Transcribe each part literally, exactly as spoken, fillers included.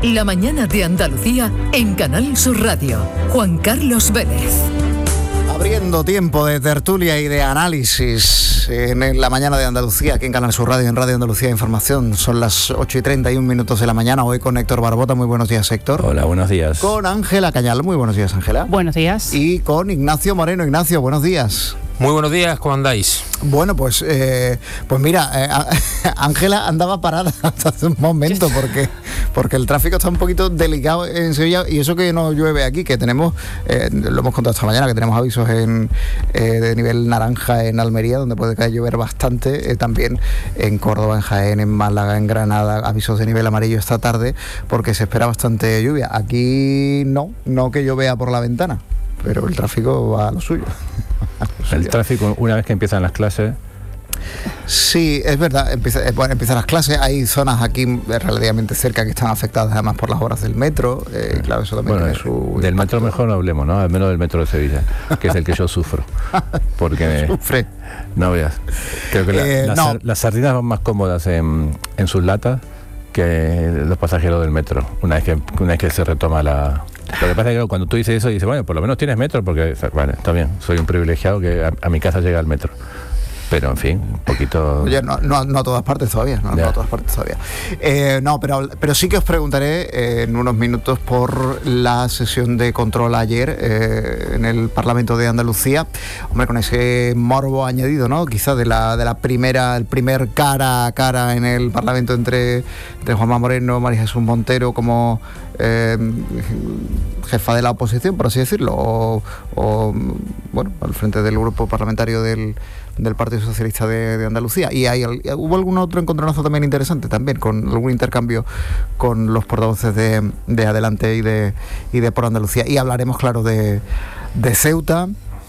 La mañana de Andalucía en Canal Sur Radio. Juan Carlos Vélez. Abriendo tiempo de tertulia y de análisis en la mañana de Andalucía, aquí en Canal Sur Radio, en Radio Andalucía Información. Son las ocho y treinta y un minutos de la mañana, hoy con Héctor Barbota. Muy buenos días, Héctor. Hola, buenos días. Con Ángela Cañal. Muy buenos días, Ángela. Buenos días. Y con Ignacio Moreno. Ignacio, buenos días. Muy buenos días, ¿cómo andáis? Bueno, pues eh, pues mira, Ángela eh, andaba parada hasta hace un momento porque, porque el tráfico está un poquito delicado en Sevilla, y eso que no llueve aquí, que tenemos, eh, lo hemos contado esta mañana, que tenemos avisos en eh, de nivel naranja en Almería, donde puede caer llover bastante, eh, también en Córdoba, en Jaén, en Málaga, en Granada, avisos de nivel amarillo esta tarde, porque se espera bastante lluvia. Aquí no, no que yo vea por la ventana, pero el tráfico va a lo suyo. El tráfico, una vez que empiezan las clases... Sí, es verdad, empieza, bueno, empiezan las clases, hay zonas aquí relativamente cerca que están afectadas además por las horas del metro, eh, y claro, eso también bueno, tiene su... Del metro mejor no hablemos, ¿no? Al menos del metro de Sevilla, que es el que yo sufro. Porque... ¿Sufre? No veas. Creo que la, eh, las, no. las sardinas van más cómodas en, en sus latas que los pasajeros del metro, una vez que, una vez que se retoma la... Lo que pasa es que cuando tú dices eso, dices, bueno, por lo menos tienes metro, porque, vale, está bien, soy un privilegiado que a, a mi casa llega el metro. Pero, en fin, un poquito... Oye, no, no, no a todas partes todavía, no, no a todas partes todavía. Eh, no, pero, pero sí que os preguntaré eh, en unos minutos por la sesión de control ayer eh, en el Parlamento de Andalucía. Hombre, con ese morbo añadido, ¿no? Quizás de la, de la primera, el primer cara a cara en el Parlamento entre, entre Juanma Moreno, María Jesús Montero como... Eh, jefa de la oposición, por así decirlo, o, o bueno, al frente del grupo parlamentario del, del Partido Socialista de, de Andalucía. Y hay, hubo algún otro encontronazo también interesante, también, con algún intercambio con los portavoces de, de Adelante y de, y de Por Andalucía. Y hablaremos, claro, de, de Ceuta,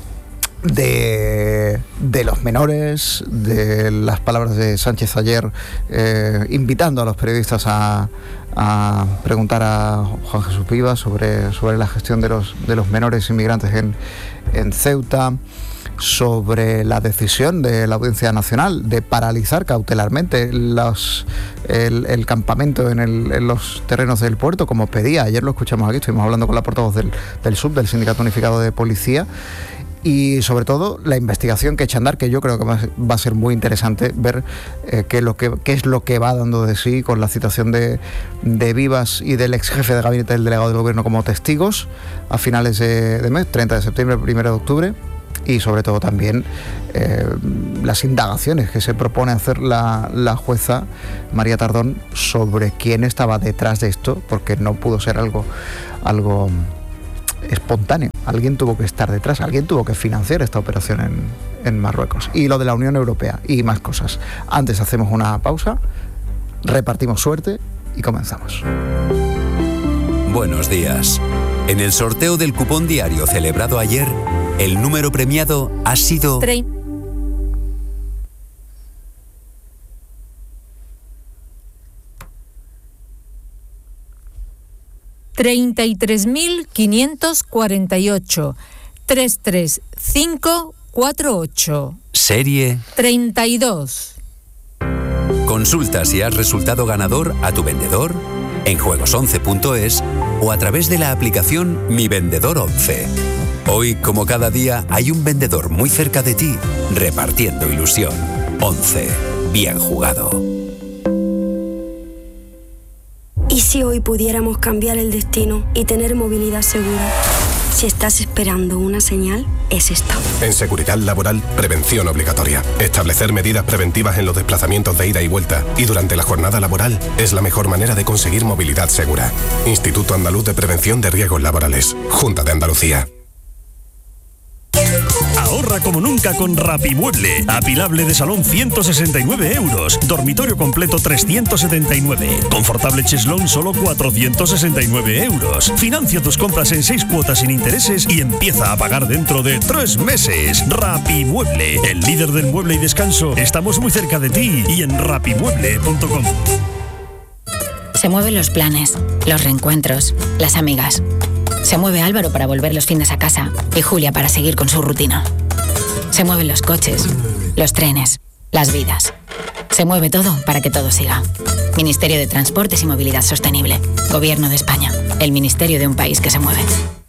de, de los menores, de las palabras de Sánchez ayer eh, invitando a los periodistas a, a preguntar a Juan Jesús Vivas sobre, sobre la gestión de los, de los menores inmigrantes en, en Ceuta, sobre la decisión de la Audiencia Nacional de paralizar cautelarmente los, el, el campamento en, el, en los terrenos del puerto, como pedía. Ayer lo escuchamos aquí, estuvimos hablando con la portavoz del, del S U B, del Sindicato Unificado de Policía. Y sobre todo la investigación que echa a andar, que yo creo que va a ser muy interesante ver eh, qué, es lo que, qué es lo que va dando de sí con la citación de, de Vivas y del ex jefe de gabinete del delegado del gobierno como testigos a finales de, de mes, treinta de septiembre, primero de octubre, y sobre todo también eh, las indagaciones que se propone hacer la, la jueza María Tardón sobre quién estaba detrás de esto, porque no pudo ser algo... algo espontáneo, alguien tuvo que estar detrás, alguien tuvo que financiar esta operación en, en Marruecos. Y lo de la Unión Europea y más cosas. Antes hacemos una pausa, repartimos suerte y comenzamos. Buenos días. En el sorteo del cupón diario celebrado ayer, el número premiado ha sido... treinta y tres mil quinientos cuarenta y ocho, tres tres cinco cuatro ocho. Serie treinta y dos. Consulta si has resultado ganador a tu vendedor en juegos once punto es o a través de la aplicación Mi Vendedor once. Hoy, como cada día, hay un vendedor muy cerca de ti repartiendo ilusión. once. Bien jugado. ¿Y si hoy pudiéramos cambiar el destino y tener movilidad segura? Si estás esperando una señal, es esta. En seguridad laboral, prevención obligatoria. Establecer medidas preventivas en los desplazamientos de ida y vuelta y durante la jornada laboral es la mejor manera de conseguir movilidad segura. Instituto Andaluz de Prevención de Riesgos Laborales. Junta de Andalucía. Ahorra como nunca con Rapimueble. Apilable de salón ciento sesenta y nueve euros. Dormitorio completo trescientos setenta y nueve. Confortable cheslón solo cuatrocientos sesenta y nueve euros. Financia tus compras en seis cuotas sin intereses y empieza a pagar dentro de tres meses. Rapimueble, el líder del mueble y descanso. Estamos muy cerca de ti y en rapimueble punto com. Se mueven los planes, los reencuentros, las amigas. Se mueve Álvaro para volver los fines a casa y Julia para seguir con su rutina. Se mueven los coches, los trenes, las vidas. Se mueve todo para que todo siga. Ministerio de Transportes y Movilidad Sostenible. Gobierno de España. El ministerio de un país que se mueve.